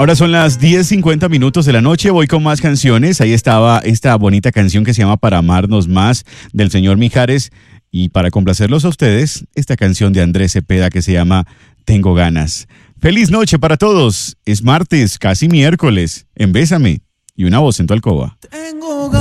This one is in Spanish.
Ahora son las 10:50 de la noche, voy con más canciones. Ahí estaba esta bonita canción que se llama Para Amarnos Más del señor Mijares. Y para complacerlos a ustedes, esta canción de Andrés Cepeda que se llama Tengo Ganas. Feliz noche para todos. Es martes, casi miércoles. En Bésame y una voz en tu alcoba. Tengo